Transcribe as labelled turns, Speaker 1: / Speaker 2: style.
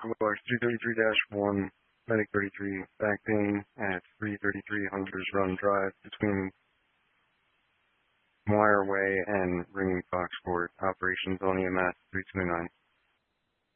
Speaker 1: Escobar 333-1, Medic 33, back ping at 333 Hunters Run Drive between Wire Way and Ringing Foxport. Operations on EMS 329.